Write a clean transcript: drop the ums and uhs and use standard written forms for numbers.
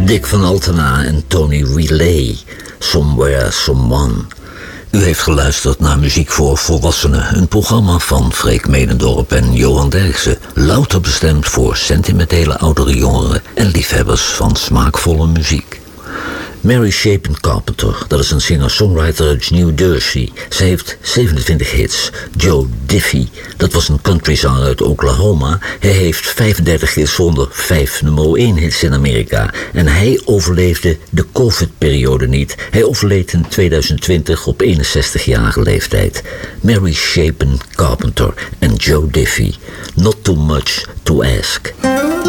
Dick van Altena en Tony Relay, Somewhere Someone. U heeft geluisterd naar Muziek voor Volwassenen, een programma van Freek Medendorp en Johan Derksen. Louter bestemd voor sentimentele oudere jongeren en liefhebbers van smaakvolle muziek. Mary Chapin Carpenter, dat is een singer-songwriter uit New Jersey. Ze heeft 27 hits. Joe Diffie, dat was een countryzanger uit Oklahoma. Hij heeft 35 hits zonder 5 nummer 1 hits in Amerika. En hij overleefde de COVID-periode niet. Hij overleed in 2020 op 61-jarige leeftijd. Mary Chapin Carpenter en Joe Diffie. Not too much to ask.